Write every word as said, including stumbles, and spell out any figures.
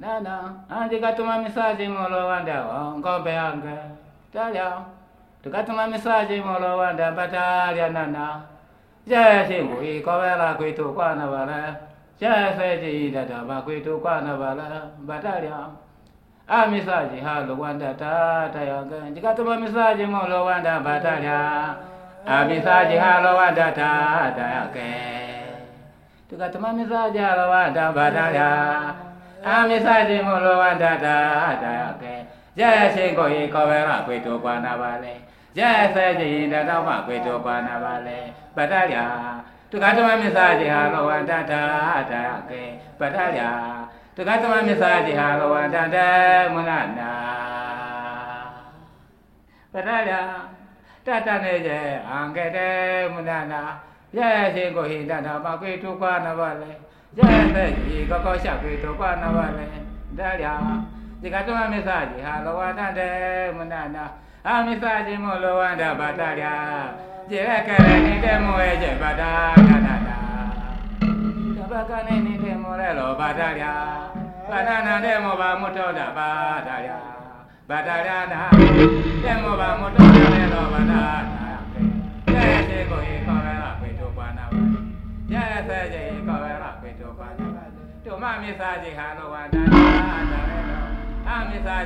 Nana, andi katuma message molo wanda ngombe yange. Talia. Tukatuma message molo wanda batalia nana. Je singu ikowela kwitu kwana wala. Je seji dada ba kwitu kwana wala batalia. A message halo wanda tata yange. Jikatuma message molo wanda batalia. A message halo wanda tata yange. Tukatuma message halo wanda batalia. A message molo wanda tata yange. Je singu ikowela kwitu kwana wale. Je seji dada ba kwitu kwana wale batalia. Tukatuma message halo wanda tata yange batalia. Tukatuma message halo wanda de munana batalia. Tata neje ange de munana. Je singo hindana ba kwitu kwana wale. Je seji koko sha kwitu kwana wale batalia. Tukatuma message halo wanda de munana. A message molo wanda batalia. Jirekere ni demo eje batalia nana. Tabaka ni demo lelo batalia. Banana demo ba mutoda batalia. Batalia na. Demo ba mutoda lelo batalia. Jese ko ikowela kwitu kwana wale. Jese je ikowela kwitu kwana wale. Tuma message halo wanda lelo. A message